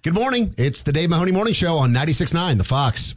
Good morning. It's the Dave Mahoney Morning Show on 96.9 The Fox.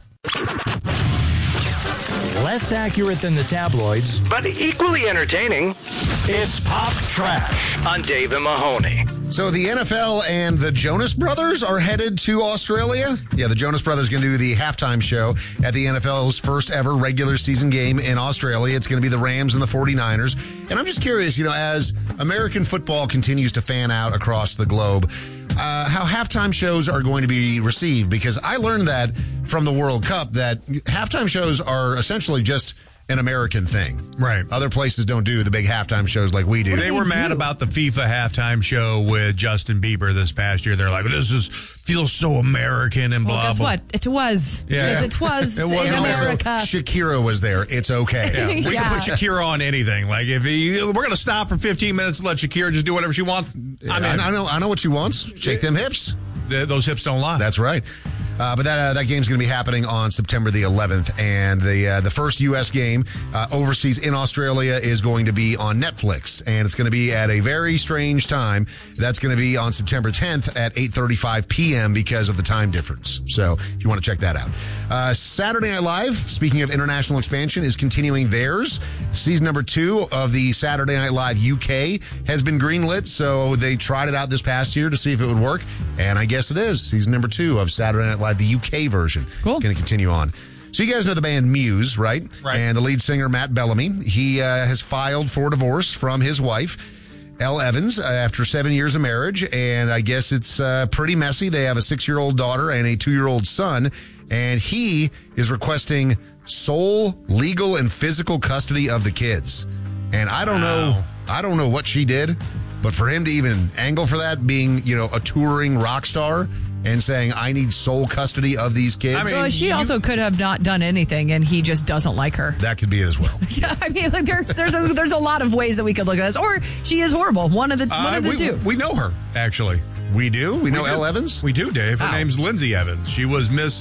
Less accurate than the tabloids, but equally entertaining. It's Pop Trash on Dave and Mahoney. So the NFL and the Jonas Brothers are headed to Australia. Yeah, the Jonas Brothers going to do the halftime show at the NFL's first ever regular season game in Australia. It's going to be the Rams and the 49ers. And I'm just curious, as American football continues to fan out across the globe, how halftime shows are going to be received, because I learned that from the World Cup that halftime shows are essentially just an American thing. Right. Other places don't do the big halftime shows like we do. They were mad about the FIFA halftime show with Justin Bieber this past year. They're like, this feels so American and blah, guess blah. what? It was. Yeah. It was It was in also America. Shakira was there. It's okay. Yeah. We can put Shakira on anything. Like, if we're going to stop for 15 minutes and let Shakira just do whatever she wants. I mean, I know what she wants. Shake them hips. Those hips don't lie. That's right. But that game's going to be happening on September the 11th, and the first U.S. game overseas in Australia is going to be on Netflix, and it's going to be at a very strange time. That's going to be on September 10th at 8:35 p.m. because of the time difference. So if you want to check that out. Saturday Night Live, speaking of international expansion, is continuing theirs. Season number 2 of the Saturday Night Live UK has been greenlit, so they tried it out this past year to see if it would work, and I guess it is. Season number 2 of Saturday Night Live, the UK version. Cool. Going to continue on. So you guys know the band Muse, right? Right. And the lead singer, Matt Bellamy, he has filed for divorce from his wife, Elle Evans, after 7 years of marriage. And I guess it's pretty messy. They have a 6-year-old daughter and a 2-year-old son. And he is requesting sole legal and physical custody of the kids. And I don't know what she did, but for him to even angle for that, being, a touring rock star and saying, I need sole custody of these kids. I mean, So she also could have not done anything, and he just doesn't like her. That could be it as well. I mean, like, there's a lot of ways that we could look at this. Or she is horrible. One of the two. We know her, actually. We do? We know Elle Evans? We do, Dave. Her name's Lindsay Evans. She was Miss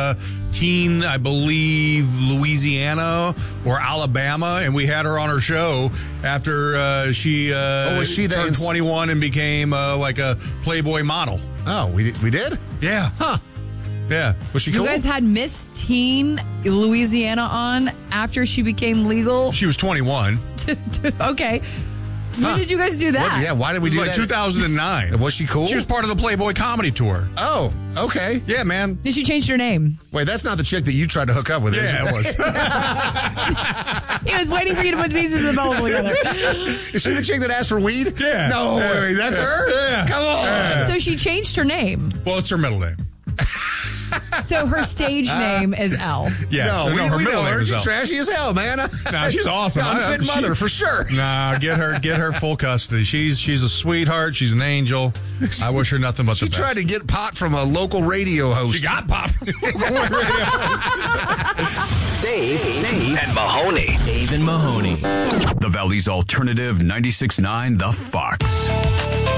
Teen, I believe, Louisiana or Alabama, and we had her on our show after she was she turned 21 and became like a Playboy model. Oh, we did? Yeah. Huh. Yeah. Was she You cool? guys had Miss Teen Louisiana on after she became legal? She was 21. Okay. When did you guys do that? Why did we It was do like that? 2009. Was she cool? She was part of the Playboy comedy tour. Oh, okay. Yeah, man. Did she change her name? Wait, that's not the chick that you tried to hook up with. Yeah, it was. He was waiting for you to put pieces of the puzzle together. Is she the chick that asked for weed? Yeah. No, Yeah. wait, that's her? Yeah. Come on. Yeah. So she changed her name. Well, it's her middle name. So her stage name is Elle. Yeah. No, her we middle know name her. is She's Elle. trashy as hell, man. Nah, she's awesome. Unfit mother, for sure. Nah, get her full custody. She's a sweetheart. She's an angel. I wish her nothing but She the best. tried to get pot from a local radio host. She got pop. Dave And Mahoney. and Mahoney. The Valley's Alternative 96.9 The Fox.